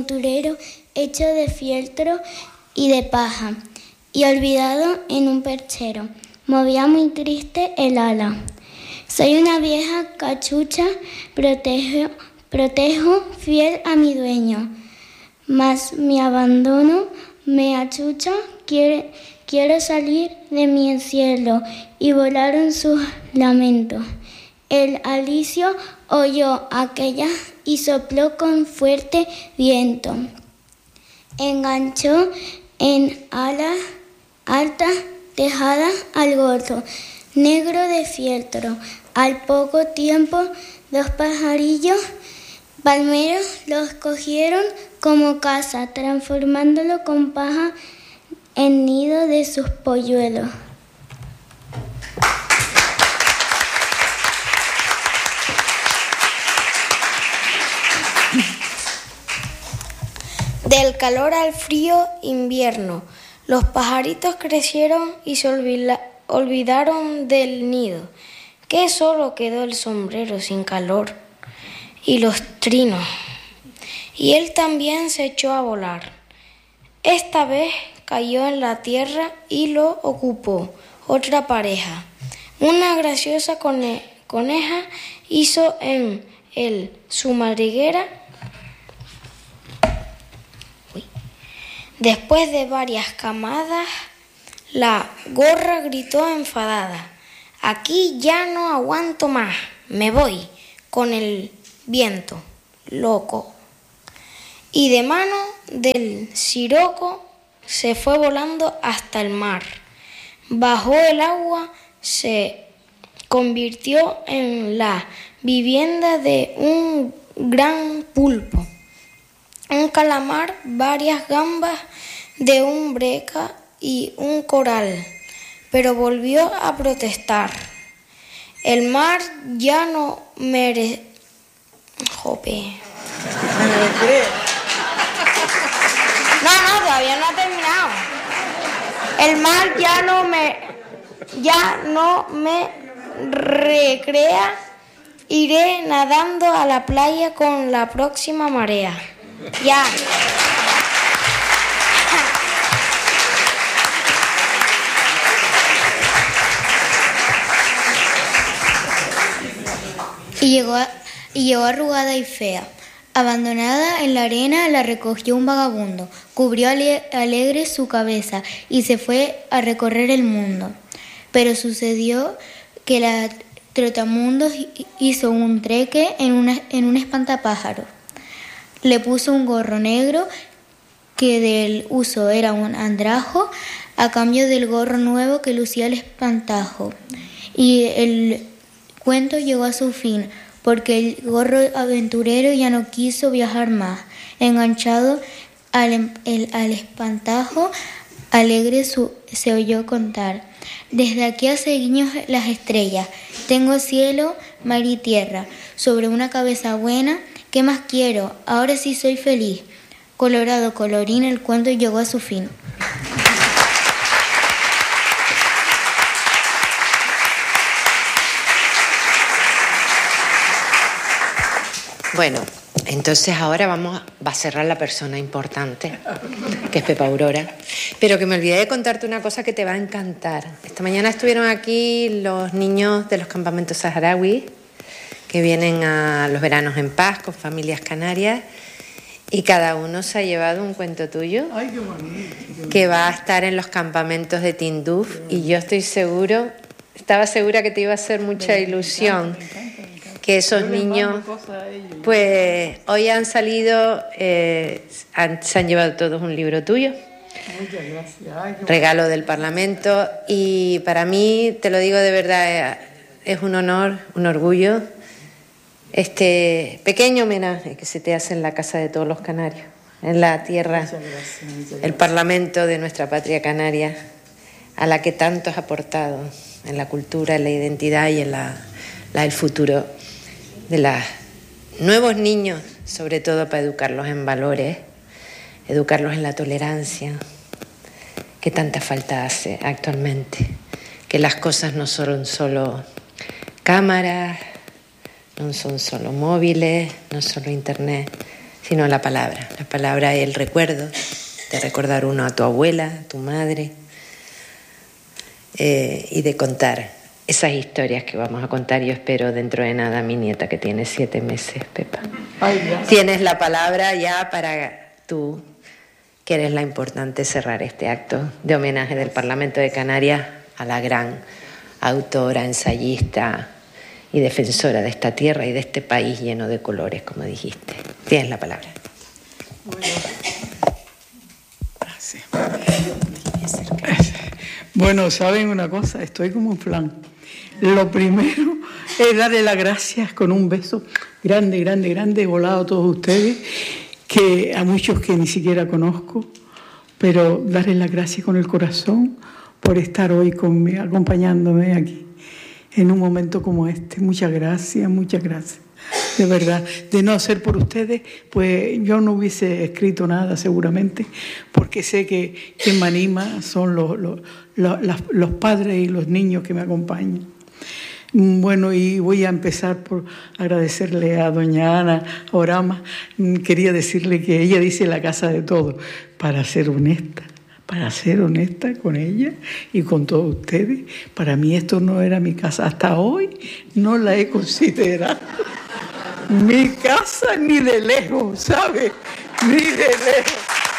aventurero hecho de fieltro y de paja, y olvidado en un perchero, movía muy triste el ala. Soy una vieja cachucha, protejo fiel a mi dueño, mas mi abandono me achucha, quiero salir de mi encierro, y volaron sus lamentos. El alicio oyó aquella y sopló con fuerte viento. Enganchó en alas altas tejadas al gorro negro de fieltro. Al poco tiempo, dos pajarillos palmeros los cogieron como casa, transformándolo con paja en nido de sus polluelos. Del calor al frío invierno, los pajaritos crecieron y se olvidaron del nido, que solo quedó el sombrero sin calor y los trinos. Y él también se echó a volar. Esta vez cayó en la tierra y lo ocupó otra pareja. Una graciosa coneja hizo en él su madriguera. Después de varias camadas, la gorra gritó enfadada: «Aquí ya no aguanto más, me voy con el viento, loco». Y de mano del siroco se fue volando hasta el mar. Bajó el agua, se convirtió en la vivienda de un gran pulpo, un calamar, varias gambas de un breca y un coral, pero volvió a protestar. El mar ya no merece... No, todavía no ha terminado. El mar ya no me recrea. Iré nadando a la playa con la próxima marea. Ya. Y llegó arrugada y fea. Abandonada en la arena, la recogió un vagabundo, cubrió alegre su cabeza y se fue a recorrer el mundo. Pero sucedió que la trotamundos hizo un treque en un espantapájaros. Le puso un gorro negro que del uso era un andrajo a cambio del gorro nuevo que lucía el espantajo. Y el cuento llegó a su fin, porque el gorro aventurero ya no quiso viajar más. Enganchado al espantajo, alegre se oyó contar: «Desde aquí hace guiños las estrellas, tengo cielo, mar y tierra, sobre una cabeza buena, ¿qué más quiero? Ahora sí soy feliz». Colorado colorín, el cuento llegó a su fin. Bueno, entonces ahora va a cerrar la persona importante, que es Pepa Aurora. Pero que me olvidé de contarte una cosa que te va a encantar. Esta mañana estuvieron aquí los niños de los campamentos saharauis, que vienen a los veranos en paz con familias canarias, y cada uno se ha llevado un cuento tuyo. Ay, qué bonito. Que va a estar en los campamentos de Tinduf, y yo estaba segura que te iba a hacer mucha ilusión. Me encanta. Que esos niños, pues hoy han salido, se han llevado todos un libro tuyo. Muchas gracias. Ay, regalo del Parlamento, y para mí, te lo digo de verdad, es un honor, un orgullo, este pequeño homenaje que se te hace en la casa de todos los canarios, en la tierra, muchas gracias. el Parlamento de nuestra patria canaria, a la que tanto has aportado en la cultura, en la identidad y en el futuro de los nuevos niños, sobre todo para educarlos en valores, educarlos en la tolerancia, que tanta falta hace actualmente, que las cosas no son solo cámaras, no son solo móviles, no solo internet, sino la palabra. La palabra es el recuerdo, de recordar uno a tu abuela, a tu madre, y de contar esas historias que vamos a contar, yo espero, dentro de nada, mi nieta, que tiene 7 meses, Pepa. Tienes la palabra ya para tú, que eres la importante, cerrar este acto de homenaje del Parlamento de Canarias a la gran autora, ensayista y defensora de esta tierra y de este país lleno de colores, como dijiste. Tienes la palabra. Bueno, ¿saben una cosa? Estoy como un flan. Lo primero es darle las gracias con un beso grande, grande, grande, volado a todos ustedes, que a muchos que ni siquiera conozco, pero darles las gracias con el corazón por estar hoy conmigo, acompañándome aquí en un momento como este. Muchas gracias, de verdad. De no ser por ustedes, pues yo no hubiese escrito nada seguramente, porque sé que quien me anima son los padres y los niños que me acompañan. Bueno, y voy a empezar por agradecerle a doña Ana Orama. Quería decirle que ella dice la casa de todos, para ser honesta con ella y con todos ustedes. Para mí esto no era mi casa, hasta hoy no la he considerado mi casa ni de lejos, ¿sabe? Ni de lejos.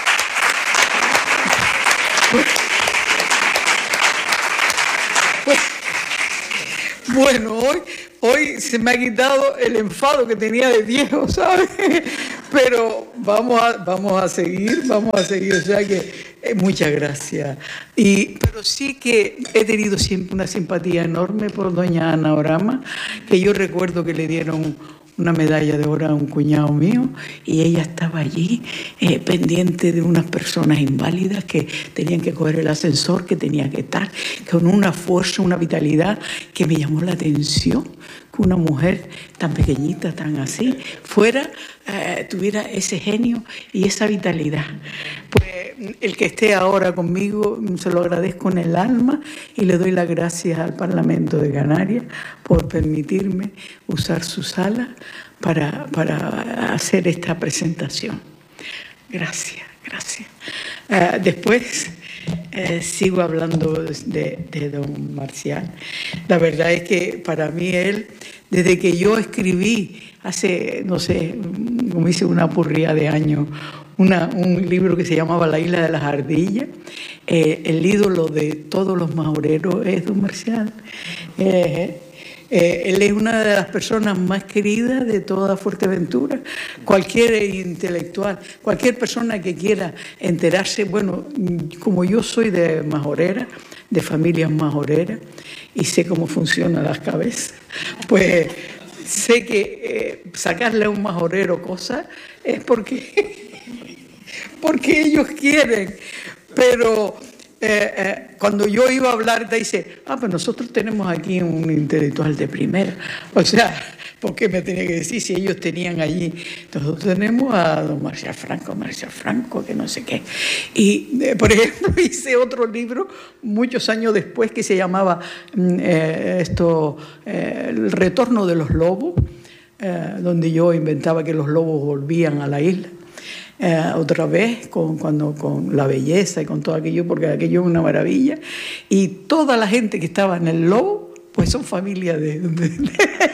Bueno, hoy se me ha quitado el enfado que tenía de viejo, ¿sabes? Pero vamos a seguir, o sea que muchas gracias. Pero sí que he tenido siempre una simpatía enorme por doña Ana Orama, que yo recuerdo que le dieron una medalla de oro a un cuñado mío y ella estaba allí pendiente de unas personas inválidas que tenían que coger el ascensor, que tenía que estar con una fuerza, una vitalidad que me llamó la atención, que una mujer tan pequeñita, tan así, tuviera ese genio y esa vitalidad. Pues el que esté ahora conmigo se lo agradezco en el alma y le doy las gracias al Parlamento de Canarias por permitirme usar su sala para hacer esta presentación. Gracias. Después sigo hablando de don Marcial. La verdad es que para mí él, desde que yo escribí hace, no sé, como hice una purría de años, un libro que se llamaba La Isla de las Ardillas, el ídolo de todos los maoreros es don Marcial. Él es una de las personas más queridas de toda Fuerteventura. Cualquier intelectual, cualquier persona que quiera enterarse, bueno, como yo soy de majorera, de familias majoreras, y sé cómo funcionan las cabezas, pues sé que sacarle a un majorero cosas es porque ellos quieren, pero cuando yo iba a hablar, te dice, pues nosotros tenemos aquí un intelectual de primera. O sea, ¿por qué me tenía que decir si ellos tenían allí? Nosotros tenemos a don Marcial Franco, que no sé qué. Y, por ejemplo, hice otro libro muchos años después que se llamaba El retorno de los lobos, donde yo inventaba que los lobos volvían a la isla. Otra vez con la belleza y con todo aquello, porque aquello es una maravilla, y toda la gente que estaba en el lobo pues son familia de él.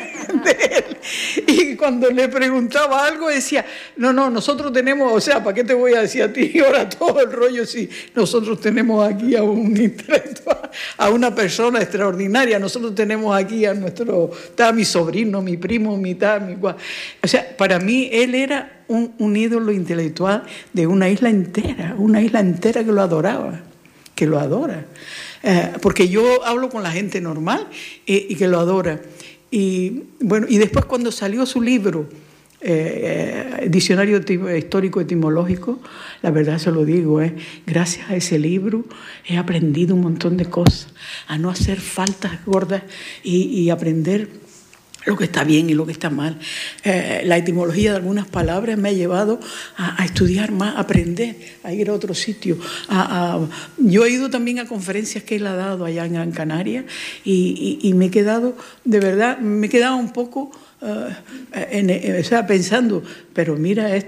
Y cuando le preguntaba algo decía, no, nosotros tenemos, o sea, ¿para qué te voy a decir a ti ahora todo el rollo si nosotros tenemos aquí a un intelectual, a una persona extraordinaria? Nosotros tenemos aquí a está mi sobrino, mi primo, o sea, para mí él era un ídolo intelectual de una isla entera que lo adoraba, que lo adora. Porque yo hablo con la gente normal y que lo adora. Y bueno, y después cuando salió su libro, Diccionario Histórico Etimológico, la verdad se lo digo, gracias a ese libro he aprendido un montón de cosas, a no hacer faltas gordas y aprender lo que está bien y lo que está mal. La etimología de algunas palabras me ha llevado a estudiar más, a aprender, a ir a otro sitio. Yo he ido también a conferencias que él ha dado allá en Gran Canaria y me he quedado, de verdad, un poco pensando, pero mira, esto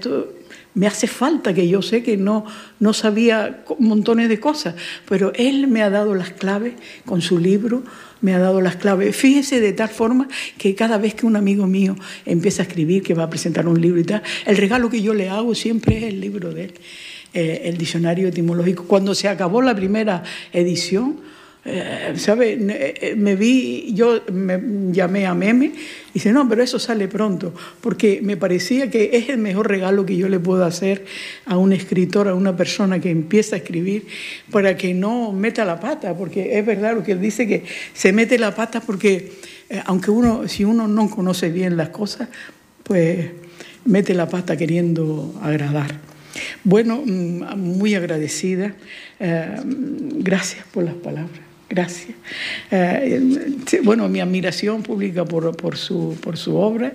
me hace falta, que yo sé que no sabía montones de cosas, pero él me ha dado las claves con su libro, me ha dado las claves. Fíjese, de tal forma que cada vez que un amigo mío empieza a escribir, que va a presentar un libro y tal, el regalo que yo le hago siempre es el libro de él, el diccionario etimológico. Cuando se acabó la primera edición, ¿sabe? Yo me llamé a Meme y dice, no, pero eso sale pronto, porque me parecía que es el mejor regalo que yo le puedo hacer a un escritor, a una persona que empieza a escribir, para que no meta la pata, porque es verdad lo que él dice, que se mete la pata porque aunque si uno no conoce bien las cosas, pues mete la pata queriendo agradar. Bueno, muy agradecida. Gracias por las palabras. Gracias. Bueno, mi admiración pública por su obra.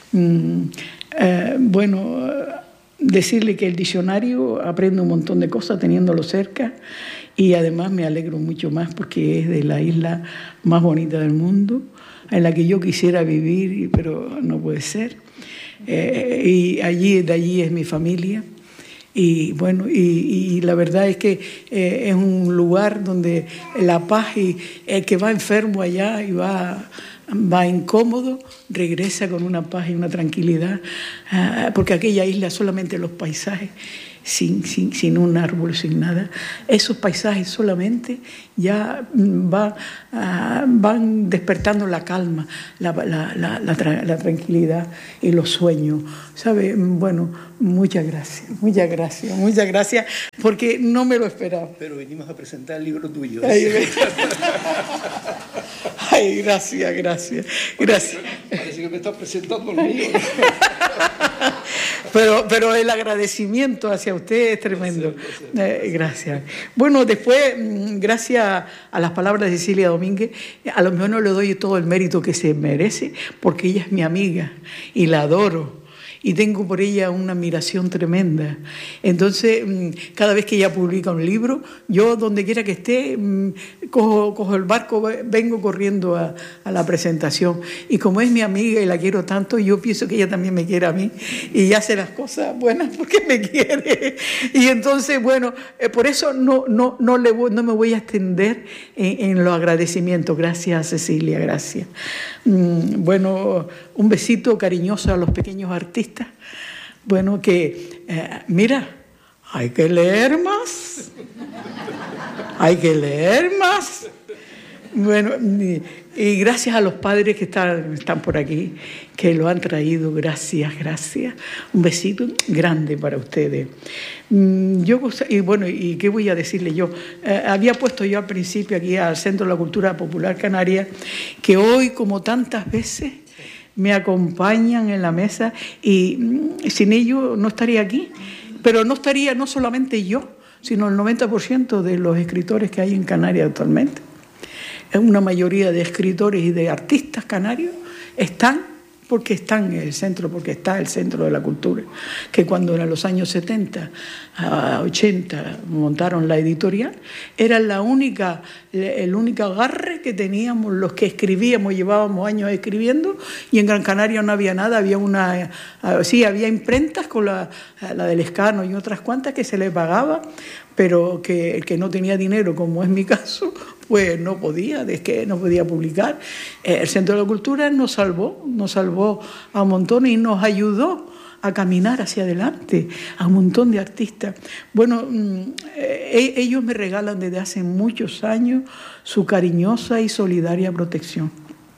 Bueno, decirle que el diccionario aprende un montón de cosas teniéndolo cerca, y además me alegro mucho más porque es de la isla más bonita del mundo, en la que yo quisiera vivir, pero no puede ser. Y de allí es mi familia. Y bueno, y la verdad es que es un lugar donde la paz, y el que va enfermo allá y va incómodo, regresa con una paz y una tranquilidad, porque aquella isla, solamente los paisajes, sin un árbol, sin nada, esos paisajes solamente ya van despertando la calma, la tranquilidad y los sueños, ¿sabe? Bueno, muchas gracias, porque no me lo esperaba. Pero venimos a presentar el libro tuyo. Ay, gracias. Parece que me estás presentando el mío. Pero el agradecimiento hacia usted es tremendo. Gracias. Bueno, después, gracias a las palabras de Cecilia Domínguez, a lo mejor no le doy todo el mérito que se merece, porque ella es mi amiga y la adoro. Y tengo por ella una admiración tremenda. Entonces, cada vez que ella publica un libro, yo donde quiera que esté, cojo el barco, vengo corriendo a la presentación. Y como es mi amiga y la quiero tanto, yo pienso que ella también me quiere a mí y hace las cosas buenas porque me quiere. Y entonces, bueno, por eso no me voy a extender en los agradecimientos. Gracias, Cecilia, gracias. Bueno, un besito cariñoso a los pequeños artistas. Bueno, que mira, hay que leer más. Bueno, y gracias a los padres que están por aquí, que lo han traído. Gracias. Un besito grande para ustedes. Y bueno, ¿y qué voy a decirle yo? Había puesto yo al principio aquí al Centro de la Cultura Popular Canaria, que hoy, como tantas veces, me acompañan en la mesa, y sin ellos no estaría aquí. Pero no estaría no solamente yo, sino el 90% de los escritores que hay en Canarias actualmente. Es una mayoría de escritores y de artistas canarios están porque están en el centro, porque está el Centro de la Cultura, que cuando en los años 70 a 80 montaron la editorial, era el único agarre que teníamos los que escribíamos, llevábamos años escribiendo, y en Gran Canaria no había nada, había imprentas con la del Escano y otras cuantas que se les pagaba, pero que el que no tenía dinero, como es mi caso, pues no podía publicar. El Centro de la Cultura nos salvó a un montón y nos ayudó a caminar hacia adelante a un montón de artistas. Bueno, ellos me regalan desde hace muchos años su cariñosa y solidaria protección.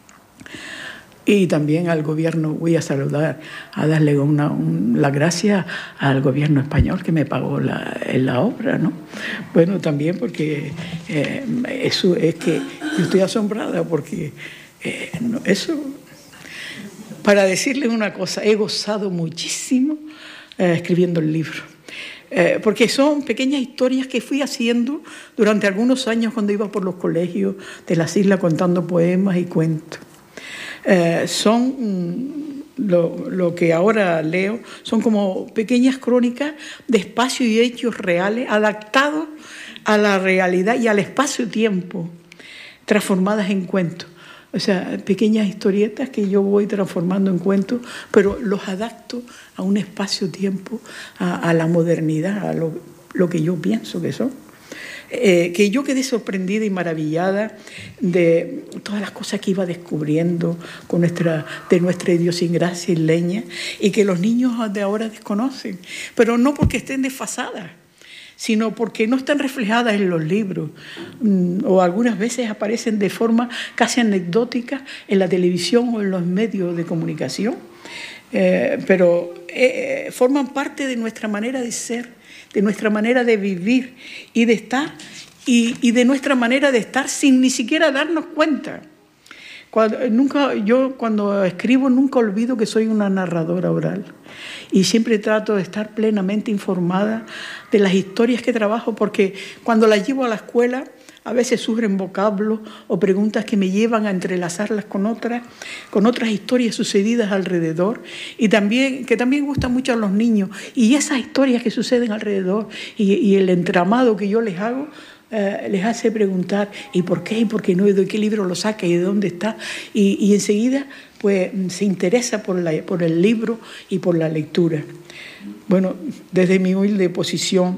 Y también al gobierno voy a saludar, a darle las gracias al gobierno español que me pagó la obra, ¿no? Bueno, también porque eso es que yo estoy asombrada porque eso, para decirles una cosa, he gozado muchísimo escribiendo el libro. Porque son pequeñas historias que fui haciendo durante algunos años cuando iba por los colegios de las islas contando poemas y cuentos. Son lo que ahora leo, son como pequeñas crónicas de espacios y hechos reales adaptados a la realidad y al espacio-tiempo, transformadas en cuentos. O sea, pequeñas historietas que yo voy transformando en cuentos, pero los adapto a un espacio-tiempo, a la modernidad, a lo que yo pienso que son. Que yo quedé sorprendida y maravillada de todas las cosas que iba descubriendo de nuestra idiosincrasia isleña y que los niños de ahora desconocen, pero no porque estén desfasadas, sino porque no están reflejadas en los libros o algunas veces aparecen de forma casi anecdótica en la televisión o en los medios de comunicación, pero forman parte de nuestra manera de ser, de nuestra manera de vivir y de estar, y de nuestra manera de estar sin ni siquiera darnos cuenta. Yo cuando escribo nunca olvido que soy una narradora oral y siempre trato de estar plenamente informada de las historias que trabajo, porque cuando las llevo a la escuela a veces surgen vocablos o preguntas que me llevan a entrelazarlas con otras historias sucedidas alrededor y que también gustan mucho a los niños, y esas historias que suceden alrededor y el entramado que yo les hago les hace preguntar ¿y por qué? ¿Y por qué no? ¿Y de qué libro lo saca? ¿Y de dónde está? Y enseguida pues se interesa por el libro y por la lectura. Bueno, desde mi humilde posición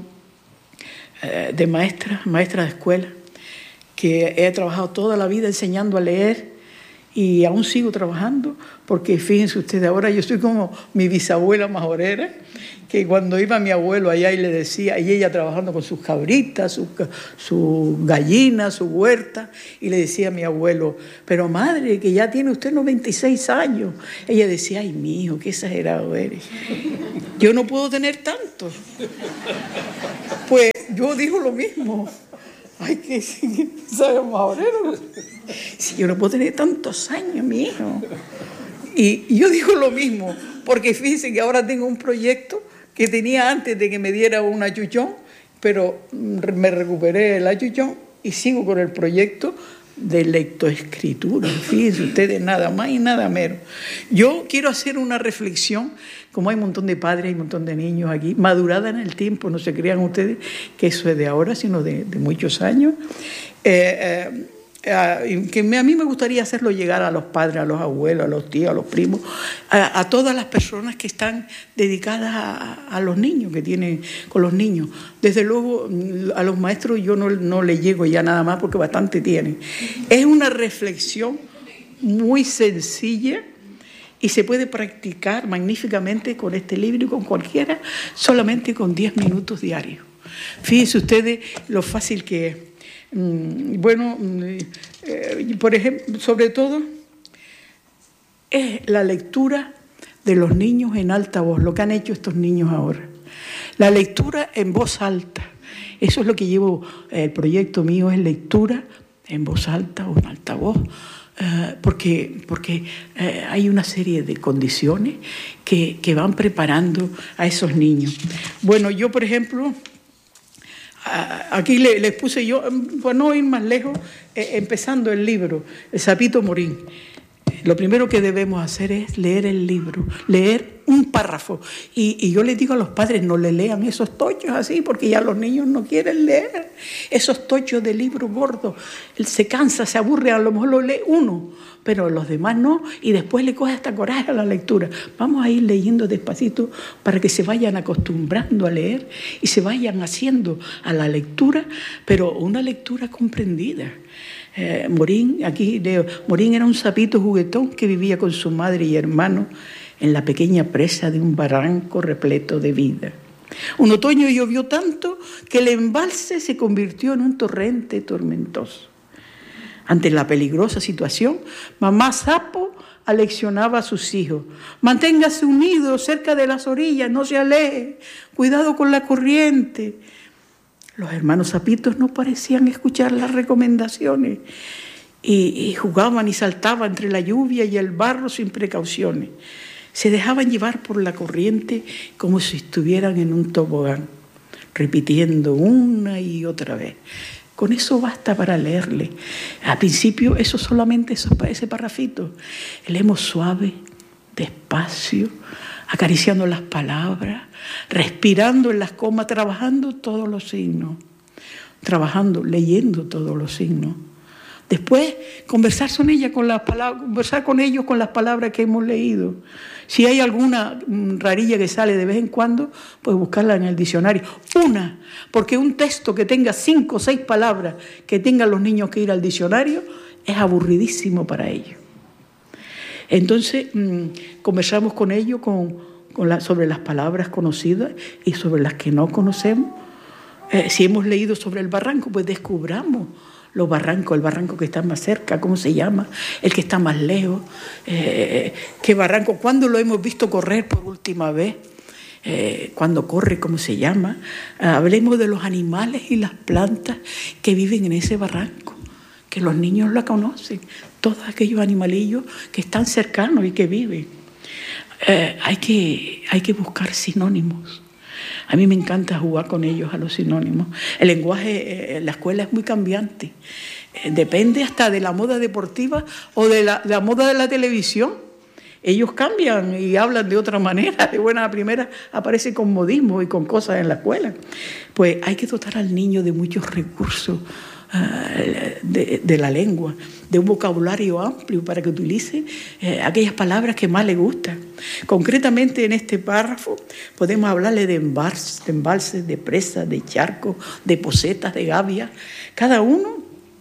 de maestra de escuela, que he trabajado toda la vida enseñando a leer y aún sigo trabajando, porque fíjense ustedes, ahora yo estoy como mi bisabuela majorera, que cuando iba mi abuelo allá y le decía, y ella trabajando con sus cabritas, sus gallinas, su huerta, y le decía a mi abuelo, pero madre, que ya tiene usted 96 años. Ella decía, ay, mi hijo, qué exagerado eres. Yo no puedo tener tanto. Pues yo digo lo mismo. Ay, que ¿sabes, majorero? Si yo no puedo tener tantos años, mi hijo. Y yo digo lo mismo, porque fíjense que ahora tengo un proyecto que tenía antes de que me diera un achuchón, pero me recuperé el achuchón y sigo con el proyecto de lectoescritura. Fíjense ustedes, nada más y nada menos. Yo quiero hacer una reflexión, como hay un montón de padres, hay un montón de niños aquí, madurada en el tiempo, no se crean ustedes que eso es de ahora, sino de muchos años, que a mí me gustaría hacerlo llegar a los padres, a los abuelos, a los tíos, a los primos, a todas las personas que están dedicadas a los niños, que tienen con los niños. Desde luego a los maestros yo no les llego ya nada más porque bastante tienen. Es una reflexión muy sencilla y se puede practicar magníficamente con este libro y con cualquiera, solamente con 10 minutos diarios. Fíjense ustedes lo fácil que es. Bueno, por ejemplo, sobre todo es la lectura de los niños en alta voz, lo que han hecho estos niños ahora. La lectura en voz alta, eso es lo que llevo, el proyecto mío es lectura en voz alta o en alta voz, porque hay una serie de condiciones que van preparando a esos niños. Bueno, yo, por ejemplo, aquí les puse yo, por no ir más lejos, empezando el libro, El Sapito Morín. Lo primero que debemos hacer es leer el libro, leer un párrafo. Y yo les digo a los padres, no le lean esos tochos así, porque ya los niños no quieren leer esos tochos de libro gordo. Él se cansa, se aburre, a lo mejor lo lee uno, pero los demás no, y después le coge hasta coraje a la lectura. Vamos a ir leyendo despacito para que se vayan acostumbrando a leer y se vayan haciendo a la lectura, pero una lectura comprendida. Morín era un sapito juguetón que vivía con su madre y hermano en la pequeña presa de un barranco repleto de vida. Un otoño llovió tanto que el embalse se convirtió en un torrente tormentoso. Ante la peligrosa situación, mamá Sapo aleccionaba a sus hijos: manténgase unidos cerca de las orillas, no se aleje, cuidado con la corriente. Los hermanos sapitos no parecían escuchar las recomendaciones y jugaban y saltaban entre la lluvia y el barro sin precauciones. Se dejaban llevar por la corriente como si estuvieran en un tobogán, repitiendo una y otra vez. Con eso basta para leerle. Al principio eso solamente ese parrafito. Leemos suave, despacio, acariciando las palabras, respirando en las comas, trabajando todos los signos, leyendo todos los signos. Después, conversar con ellos con las palabras que hemos leído. Si hay alguna rarilla que sale de vez en cuando, pues buscarla en el diccionario. Porque un texto que tenga 5 o 6 palabras que tengan los niños que ir al diccionario es aburridísimo para ellos. Entonces, conversamos con ellos sobre las palabras conocidas y sobre las que no conocemos. Si hemos leído sobre el barranco, pues descubramos los barrancos, el barranco que está más cerca, cómo se llama, el que está más lejos, qué barranco, cuándo lo hemos visto correr por última vez, cuando corre, cómo se llama. Hablemos de los animales y las plantas que viven en ese barranco, que los niños la conocen, todos aquellos animalillos que están cercanos y que viven. Hay que buscar sinónimos. A mí me encanta jugar con ellos a los sinónimos. El lenguaje en la escuela es muy cambiante. Depende hasta de la moda deportiva o de la moda de la televisión. Ellos cambian y hablan de otra manera. De buena a primera aparece con modismo y con cosas en la escuela. Pues hay que dotar al niño de muchos recursos de la lengua, de un vocabulario amplio para que utilice aquellas palabras que más le gustan. Concretamente en este párrafo podemos hablarle de embalses, de presas, de charcos, de posetas, de gavias. Cada uno,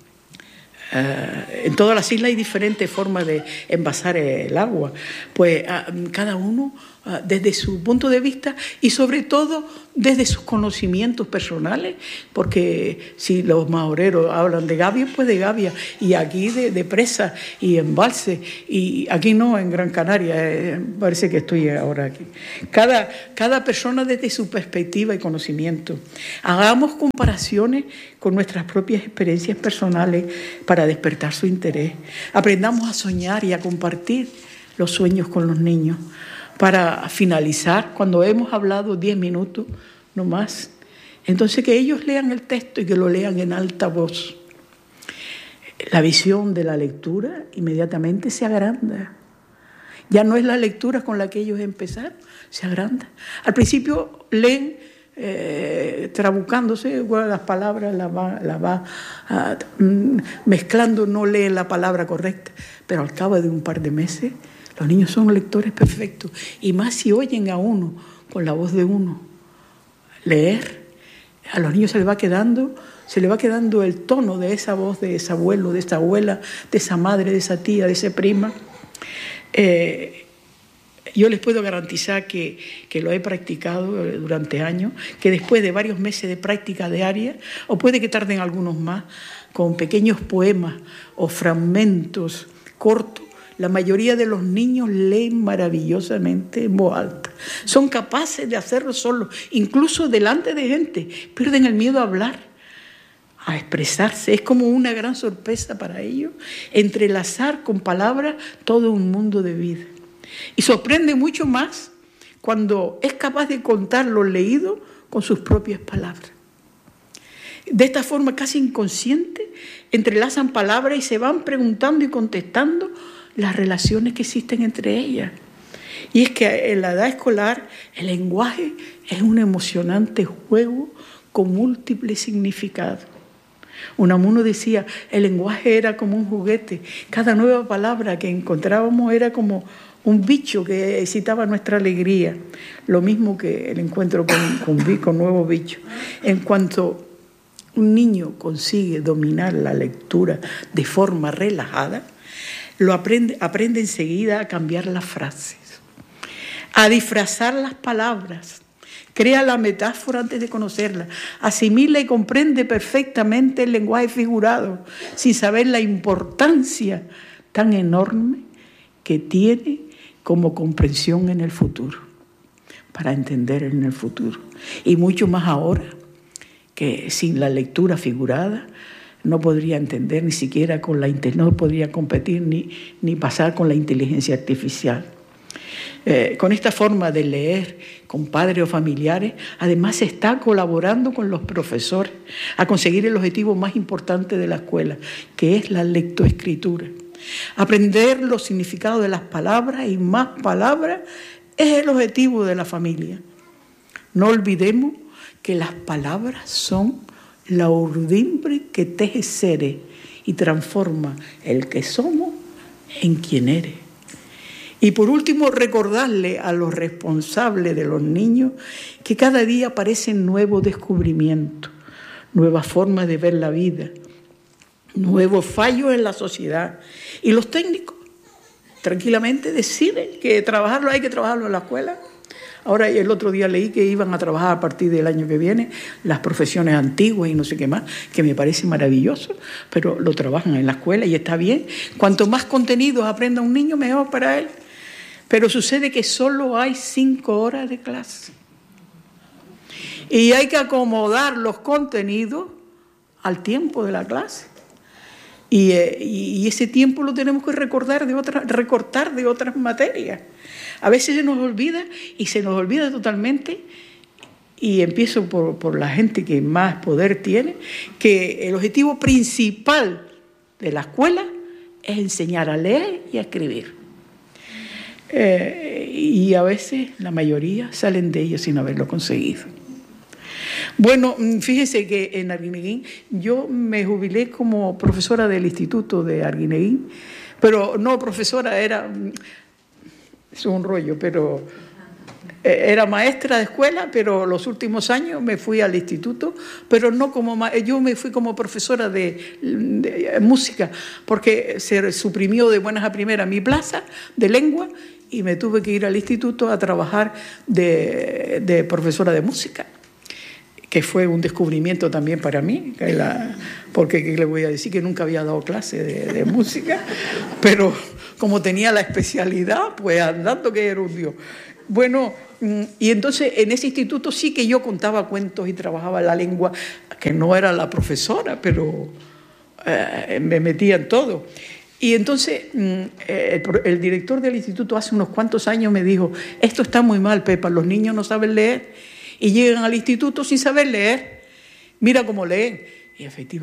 en todas las islas hay diferentes formas de envasar el agua, pues cada uno desde su punto de vista y sobre todo desde sus conocimientos personales, porque si los maoreros hablan de gavias, pues de gavias, y aquí de presas y embalses, y aquí no, en Gran Canaria, parece que estoy ahora aquí. Cada persona desde su perspectiva y conocimiento. Hagamos comparaciones con nuestras propias experiencias personales para despertar su interés. Aprendamos a soñar y a compartir los sueños con los niños. Para finalizar, cuando hemos hablado 10 minutos, no más, entonces que ellos lean el texto y que lo lean en alta voz. La visión de la lectura inmediatamente se agranda. Ya no es la lectura con la que ellos empezaron, se agranda. Al principio leen trabucándose, las palabras las va mezclando, no leen la palabra correcta, pero al cabo de un par de meses los niños son lectores perfectos, y más si oyen a uno con la voz de uno leer. A los niños se les va quedando el tono de esa voz de ese abuelo, de esa abuela, de esa madre, de esa tía, de esa prima. Yo les puedo garantizar que lo he practicado durante años, que después de varios meses de práctica diaria, o puede que tarden algunos más, con pequeños poemas o fragmentos cortos, la mayoría de los niños leen maravillosamente en voz alta. Son capaces de hacerlo solos, incluso delante de gente. Pierden el miedo a hablar, a expresarse. Es como una gran sorpresa para ellos entrelazar con palabras todo un mundo de vida. Y sorprende mucho más cuando es capaz de contar lo leído con sus propias palabras. De esta forma casi inconsciente entrelazan palabras y se van preguntando y contestando las relaciones que existen entre ellas. Y es que en la edad escolar el lenguaje es un emocionante juego con múltiples significados. Unamuno decía, el lenguaje era como un juguete. Cada nueva palabra que encontrábamos era como un bicho que excitaba nuestra alegría. Lo mismo que el encuentro con nuevos bichos. En cuanto un niño consigue dominar la lectura de forma relajada, aprende enseguida a cambiar las frases, a disfrazar las palabras, crea la metáfora antes de conocerla, asimila y comprende perfectamente el lenguaje figurado, sin saber la importancia tan enorme que tiene como comprensión en el futuro, para entender en el futuro. Y mucho más ahora, que sin la lectura figurada no podría entender ni siquiera no podría competir ni pasar con la inteligencia artificial. Con esta forma de leer con padres o familiares, además se está colaborando con los profesores a conseguir el objetivo más importante de la escuela, que es la lectoescritura. Aprender los significados de las palabras y más palabras es el objetivo de la familia. No olvidemos que las palabras son la urdimbre que teje seres y transforma el que somos en quien eres. Y por último, recordarle a los responsables de los niños que cada día aparecen nuevos descubrimientos, nuevas formas de ver la vida, nuevos fallos en la sociedad. Y los técnicos tranquilamente deciden que hay que trabajarlo en la escuela. Ahora, el otro día leí que iban a trabajar a partir del año que viene las profesiones antiguas y no sé qué más, que me parece maravilloso, pero lo trabajan en la escuela y está bien. Cuanto más contenidos aprenda un niño, mejor para él. Pero sucede que solo hay 5 horas de clase. Y hay que acomodar los contenidos al tiempo de la clase. Y ese tiempo lo tenemos que recortar de otras materias. A veces se nos olvida y se nos olvida totalmente. Y empiezo por la gente que más poder tiene, que el objetivo principal de la escuela es enseñar a leer y a escribir. Y a veces la mayoría salen de ellos sin haberlo conseguido. Bueno, fíjese que en Arguineguín yo me jubilé como profesora del Instituto de Arguineguín, pero no profesora, es un rollo, pero era maestra de escuela, pero los últimos años me fui al instituto, pero no yo me fui como profesora de música, porque se suprimió de buenas a primeras mi plaza de lengua y me tuve que ir al instituto a trabajar de profesora de música, que fue un descubrimiento también para mí, porque ¿qué le voy a decir? Que nunca había dado clase de música, pero como tenía la especialidad, pues andando que era un Dios. Bueno, y entonces en ese instituto sí que yo contaba cuentos y trabajaba la lengua, que no era la profesora, pero me metía en todo. Y entonces el director del instituto hace unos cuantos años me dijo, esto está muy mal, Pepa, los niños no saben leer y llegan al instituto sin saber leer. Mira cómo leen. Y efectivamente,